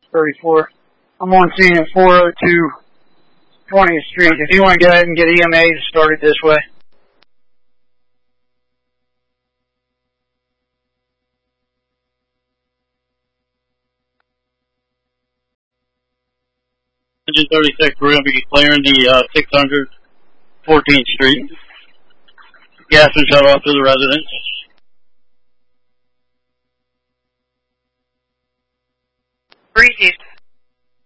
34. I'm on scene at 402 20th Street. If you want to go ahead and get EMA started this way. Engine 36, we're going to be clearing the 600 14th Street. Gas and shut off to the residents.